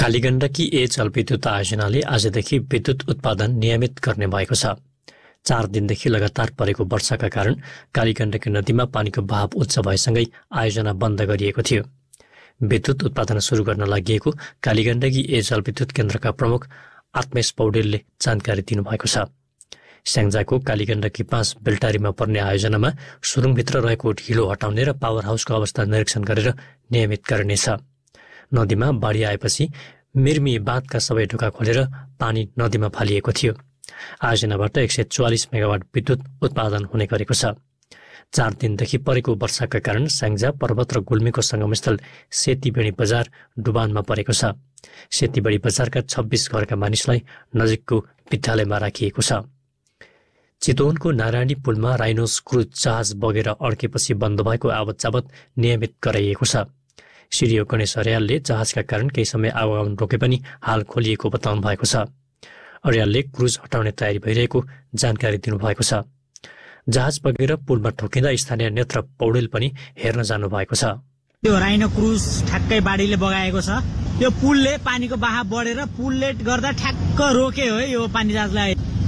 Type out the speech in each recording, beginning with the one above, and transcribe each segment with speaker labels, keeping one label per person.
Speaker 1: कालीगण्डकी ए जलविद्युत आयोजनाले आजदेखि विद्युत उत्पादन नियमित गर्ने भएको छ। 4 दिनदेखि लगातार परेको वर्षाका कारण कालीगण्डकी नदीमा पानीको बहाव उच्च भएसँगै आयोजना बन्द गरिएको थियो। विद्युत उत्पादन सुरु गर्न लागि कालीगण्डकी ए जलविद्युत केन्द्रका प्रमुख आत्मेश पौडेलले जानकारी दिनुभएको छ। स्याङ्जाको कालीगण्डकी 5 बेल्टारीमा पर्ने आयोजनामा सुरुङभित्र रहेको ढिलो हटाउने र पावर हाउसको अवस्था निरीक्षण गरेर नियमित गरिनेछ। नदीमा बाढी आएपछि मिर्मी बाँधका सबै ढोका खोलेर पानी नदीमा फालिएको थियो। आयोजनाबाट 144 मेगावाट विद्युत उत्पादन हुने गरेको छ। 4 दिनदेखि परेको वर्षाका कारण स्याङ्जा पर्वत र गुल्मीको सङ्गमस्थल सेतीबेडी बजार डुबानमा परेको छ। सेतीबेडी बजारका 26 घरका मानिसलाई नजिकको विद्यालयमा राखिएको छ। चितवनको नारायणी पुलमा राइनोस क्रुज जहाज बगेर अड्केपछि बन्द भएको आवत जावत नियमित गराइएको छ। सिडिओ गणेश अर्यालले जहाजका कारण केही समय आवागमन रोके पनि हाल खोलिएको बताउनु भएको छ। अर्यालले क्रुज हटाउने तयारी भइरहेको जानकारी दिनुभएको छ। जहाज बगेर पुलमा ठोकिँदा स्थानीय नेत्र पौडेल पनि हेर्न जानु भएको छ।
Speaker 2: त्यो राइनो क्रुज ठ्याक्कै बाढीले बगाएको छ। यो पुलले पानीको बहाव बढेर पुलले गर्दा ठ्याक्क रोके हो यो पानी जहाजलाई।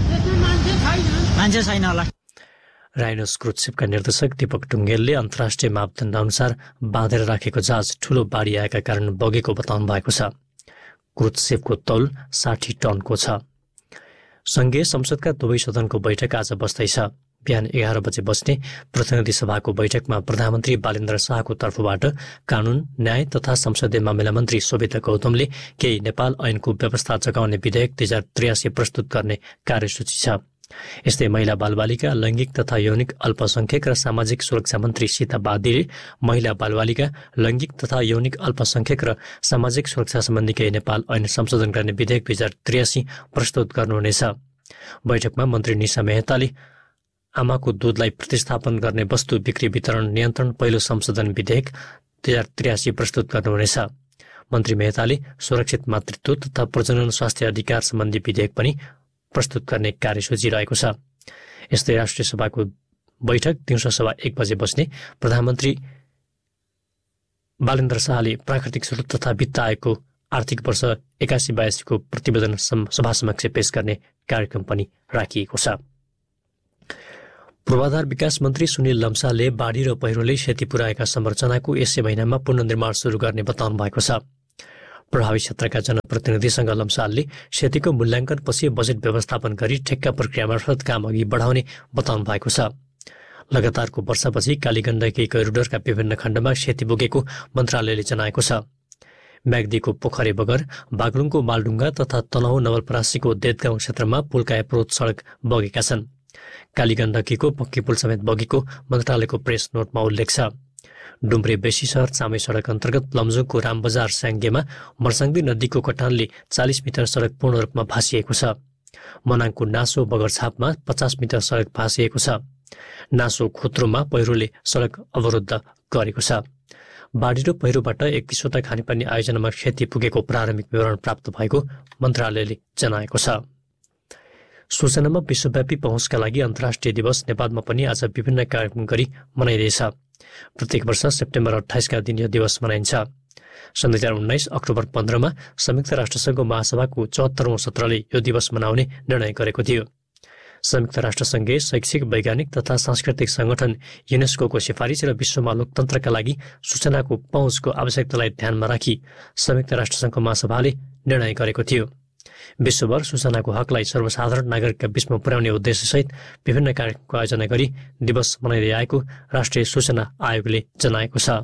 Speaker 2: मान्छे छैन होला।
Speaker 1: राइनोस क्रुज शिपका निर्देशक दीपक ढुङ्गेलले अन्तर्राष्ट्रिय मापदण्ड अनुसार बाँधेर राखेको जहाज ठूलो बाढी आएका कारण बगेको बताउनु भएको छ। क्रुज शिपको तौल 60 टनको छ। संघीय संसदका दुवै सदनको बैठक आज बस्दैछ। बिहान 11 बजे बस्ने प्रतिनिधि सभाको बैठकमा प्रधानमन्त्री बालेन्द्र शाहको तर्फबाट कानून, न्याय तथा संसदीय मामिला मन्त्री शोभिता गौतमले केही नेपाल ऐनको व्यवस्था जगाउने विधेयक 2083 प्रस्तुत गर्ने कार्यसूची छ। यस्तै महिला बालबालिका, लैङ्गिक तथा यौनिक अल्पसंख्यक र सामाजिक सुरक्षा मन्त्री सीता बादीले महिला बालबालिका, लैङ्गिक तथा यौनिक अल्पसंख्यक र सामाजिक सुरक्षा सम्बन्धी केही नेपाल ऐन संशोधन गर्ने विधेयक 2083 प्रस्तुत गर्नुहुनेछ। बैठकमा मन्त्री निशा मेहताले आमाको दूधलाई प्रतिस्थापन गर्ने वस्तु बिक्री वितरण नियन्त्रण पहिलो संशोधन विधेयक 2083 प्रस्तुत गर्नुहुनेछ। मन्त्री मेहताले सुरक्षित मातृत्व तथा प्रजनन स्वास्थ्य अधिकार सम्बन्धी विधेयक पनि प्रस्तुत गर्ने कार्यसूची रहेको छ। यस्तै राष्ट्रिय सभाको बैठक दिउँसो 1:15 बजे बस्ने प्रधानमन्त्री बालेन्द्र शाहले प्राकृतिक स्रोत तथा वित्त आयोगको आर्थिक वर्ष 81-82 को प्रतिवेदन सभा समक्ष पेश गर्ने कार्यक्रम पनि राखिएको छ। पूर्वाधार विकास मन्त्री सुनिल लम्सालले बाढी र पहिरोले क्षति पुर्याएका संरचनाको यसै महिनामा पुनर्निर्माण सुरु गर्ने बताउनु भएको छ। प्रभावित क्षेत्रका जनप्रतिनिधिसँग लम्सालले क्षतिको मूल्याङ्कनपछि बजेट व्यवस्थापन गरी ठेक्का प्रक्रिया मार्फत काम अघि बढाउने बताउनु भएको छ। लगातारको वर्षापछि कालीगण्डकी कैरुडरका विभिन्न खण्डमा क्षति पुगेको मन्त्रालयले जनाएको छ। म्याग्दीको पोखरे बगर, बागलुङको मालडुङ्गा तथा तनहुँ नवलपरासीको देदगाउँ क्षेत्रमा पुलका एप्रोच सडक बगेका छन्। कालीगण्डकीको पक्की पुल समेत बगेको मन्त्रालयको प्रेस नोटमा उल्लेख छ। डुम्रे बेसी शहर चामै सडक अन्तर्गत लमजुङको रामबजार स्याङ्गेमा मर्साङ्दी नदीको कटानले 40 मिटर सडक पूर्ण रूपमा भाँसिएको छ। मनाङको नासो बगरछापमा 50 मिटर सडक भाँसिएको छ। नासो खोत्रोमा पहिरोले सडक अवरुद्ध गरेको छ। बाढी र पहिरोबाट 21वटा खानेपानी आयोजनामा क्षति पुगेको प्रारम्भिक विवरण प्राप्त भएको मन्त्रालयले जनाएको छ। सूचनामा विश्वव्यापी पहुँचका लागि अन्तर्राष्ट्रिय दिवस नेपालमा पनि आज विभिन्न कार्यक्रम गरी मनाइँदैछ। प्रत्येक वर्ष सेप्टेम्बर 28 का दिन यो दिवस मनाइन्छ। सन् 2019 अक्टोबर 15 मा संयुक्त राष्ट्रसङ्घको महासभाको 74औं सत्रले यो दिवस मनाउने निर्णय गरेको थियो। संयुक्त राष्ट्रसङ्घले शैक्षिक, वैज्ञानिक तथा सांस्कृतिक संगठन युनेस्को सिफारिस र विश्वमा लोकतन्त्रका लागि सूचनाको पहुँचको आवश्यकतालाई ध्यानमा राखी संयुक्त राष्ट्रसङ्घको महासभाले निर्णय गरेको थियो। विश्वभर सूचनाको हकलाई सर्वसाधारण नागरिकका बीचमा पुर्याउने उद्देश्यसहित विभिन्न कार्यक्रमको आयोजना गरी दिवस मनाइँदै आएको राष्ट्रिय सूचना आयोगले जनाएको छ।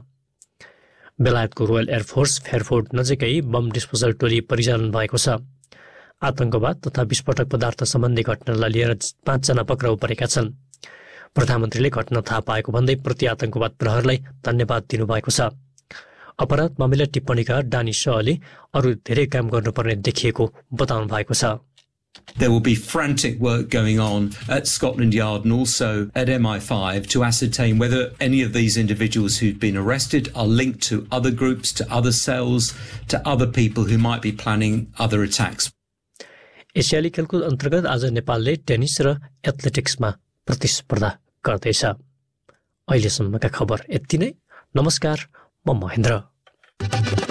Speaker 1: बेलायतको रोयल एयरफोर्स फेयरफोर्ड नजिकै बम डिस्पोजल टोली परिचालन भएको छ। आतंकवाद तथा विस्फोटक पदार्थ सम्बन्धी घटनालाई लिएर 5 जना पक्राउ परेका छन्। प्रधानमन्त्रीले घटना थाहा पाएको भन्दै प्रति आतंकवाद प्रहरलाई धन्यवाद दिनुभएको छ। अपराध मामिला टिप्पणीकार डानी शाहले अरू धेरै काम गर्नुपर्ने देखिएको बताउनु भएको छ।
Speaker 3: There will be frantic work going on at Scotland Yard and also at MI5 to ascertain whether any of these individuals who've been arrested are linked to other groups, to other cells, to other people who might be planning other attacks.
Speaker 1: एसियाली खेलकुद अन्तर्गत आज नेपालले tennis र एथलेटिक्समा प्रतिस्पर्धा गर्दैछ। अहिलेसम्मका खबर यति नै। नमस्कार, म महेन्द्र।